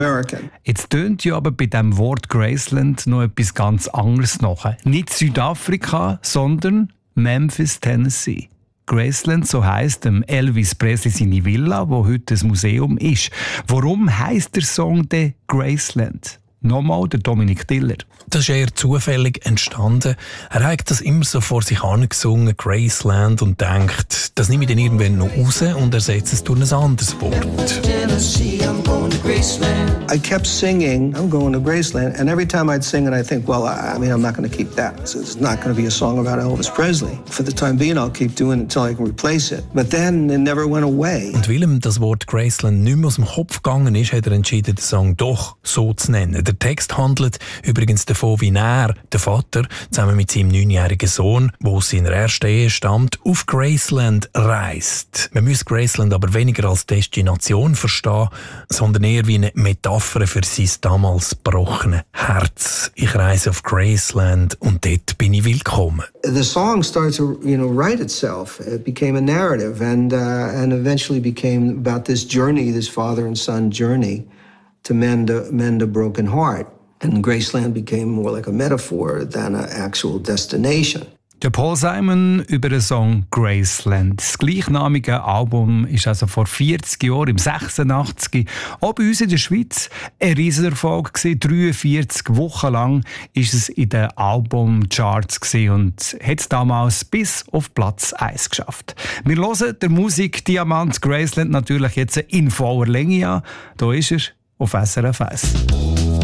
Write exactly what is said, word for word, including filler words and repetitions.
American. Jetzt tönt ja aber bei diesem Wort Graceland noch etwas ganz anderes nach. Nicht Südafrika, sondern Memphis, Tennessee. Graceland, so heisst dem Elvis Presley seine Villa, wo heute ein Museum ist. Warum heisst der Song denn Graceland? Nochmal der Dominik Diller. Das ist eher zufällig entstanden. Er hat das immer so vor sich angesungen, Graceland, und denkt, das nehme ich dann irgendwann noch raus und ersetze es durch ein anderes Wort. I kept singing, I'm going to Graceland, and every time I'd sing it, I think, well, I, I mean, I'm not going to keep that. So it's not going to be a song about Elvis Presley. For the time being, I'll keep doing it until I can replace it. But then it never went away. Und weil ihm das Wort Graceland nicht mehr aus dem Kopf gegangen ist, hat er entschieden, den Song doch so zu nennen. Der Text handelt übrigens davon, wie er, der Vater, zusammen mit seinem neunjährigen Sohn, der aus seiner ersten Ehe stammt, auf Graceland reist. Man muss Graceland aber weniger als Destination verstehen, sondern eher wie eine Metapher für sein damals gebrochene Herz. Ich reise auf Graceland und dort bin ich willkommen. The song starts to, you know, write itself. It became a narrative, and uh, and eventually became about this journey, this father and son journey to mend a, mend a broken heart. And Graceland became more like a metaphor than an actual destination. Der Paul Simon über den Song Graceland. Das gleichnamige Album ist also vor vierzig Jahren, im sechsundachtzig, auch bei uns in der Schweiz ein Riesenerfolg gewesen. dreiundvierzig Wochen lang ist es in den Albumcharts gewesen und hat es damals bis auf Platz eins geschafft. Wir hören der Musik Diamant Graceland natürlich jetzt in voller Länge an. Da ist er auf S R F eins.